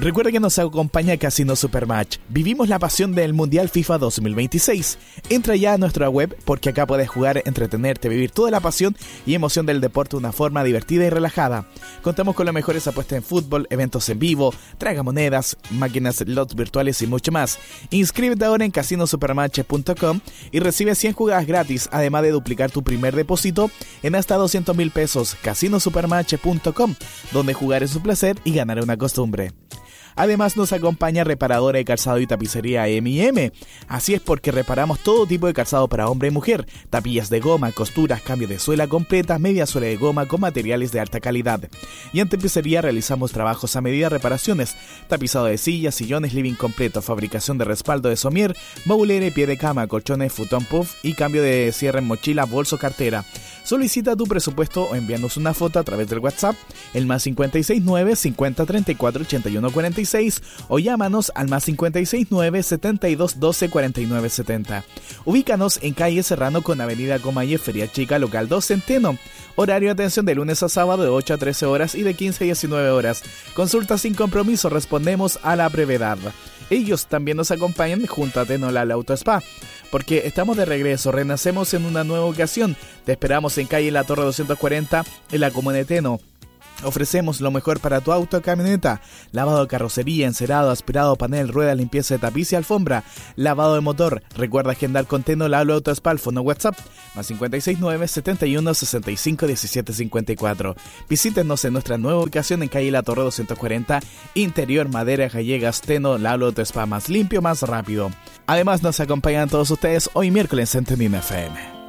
Recuerda que nos acompaña Casino Supermatch. Vivimos la pasión del Mundial FIFA 2026. Entra ya a nuestra web porque acá puedes jugar, entretenerte, vivir toda la pasión y emoción del deporte de una forma divertida y relajada. Contamos con las mejores apuestas en fútbol, eventos en vivo, tragamonedas, máquinas slots virtuales y mucho más. Inscríbete ahora en casinosupermatch.com y recibe 100 jugadas gratis, además de duplicar tu primer depósito en hasta 200,000 pesos. Casinosupermatch.com, donde jugar es un placer y ganar una costumbre. Además nos acompaña reparadora de calzado y tapicería M&M. Así es, porque reparamos todo tipo de calzado para hombre y mujer, tapillas de goma, costuras, cambio de suela completa, media suela de goma con materiales de alta calidad. Y en tapicería realizamos trabajos a medida, reparaciones, tapizado de sillas, sillones, living completo, fabricación de respaldo de somier, baulera y pie de cama, colchones, futón puff y cambio de cierre en mochila, bolso, cartera. Solicita tu presupuesto o envíanos una foto a través del WhatsApp, el más 569 50 34 81 46, o llámanos al más 569 72 12 49 70. Ubícanos en calle Serrano con avenida Comalle, Feria Chica, local 2, Centeno. Horario de atención de lunes a sábado de 8 a 13 horas y de 15 a 19 horas. Consulta sin compromiso, respondemos a la brevedad. Ellos también nos acompañan junto a Tenolal Auto Spa, porque estamos de regreso, renacemos en una nueva ocasión. Te esperamos en calle La Torre 240, en la comuna de Teno. Ofrecemos lo mejor para tu auto o camioneta: lavado de carrocería, encerado, aspirado, panel, rueda, limpieza de tapiz y alfombra, lavado de motor. Recuerda agendar con Tenolal Auto Spa, fono WhatsApp más 569 71 65 17 54. Visítenos en nuestra nueva ubicación en calle La Torre 240, interior Madera Gallegas. Tenolal Auto Spa, más limpio, más rápido. Además nos acompañan todos ustedes hoy miércoles en Tenin FM.